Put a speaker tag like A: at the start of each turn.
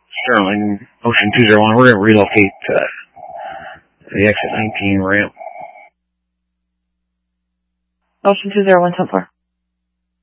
A: Sterling, Ocean 201. We're going to relocate the exit 19 ramp.
B: Ocean 201, 10-4.